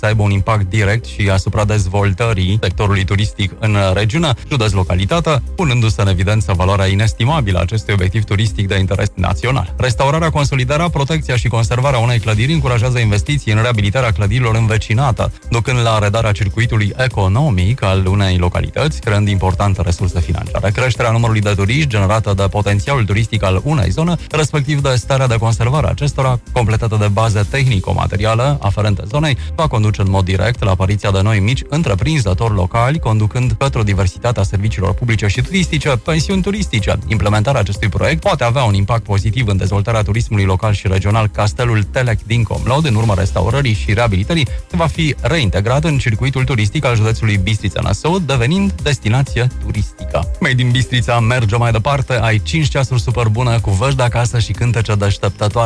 să aibă un impact direct și asupra dezvoltării sectorului turistic în regiune, județ localitate, punându-se în evidență valoarea inestimabilă a acestui obiectiv turistic de interes național. Restaurarea, consolidarea, protecția și conservarea unei clădiri încurajează investiții în reabilitarea clădirilor învecinate, ducând la redarea circuitului economic al unei localități, creând importante resurse financiare. Creșterea numărului de turiști generată de potențialul turistic al unei zone, respectiv de starea de conservare a acestora, completată de baze tehnico-materiale aferente zonei, va conduce în mod direct la apariția de noi mici întreprinzători locali, conducând către o diversitate a serviciilor publice și turistice, pensiuni turistice. Implementarea acestui proiect poate avea un impact pozitiv în dezvoltarea turismului local și regional. Castelul Telec din Comlod, în urma restaurării și reabilitării, va fi reintegrat în circuitul turistic al județului Bistrița-Năsăud, devenind destinație turistică. Made in Bistrița merge mai departe, ai 5 ceasuri super bune cu vești de acasă și cântece deșteptătoare.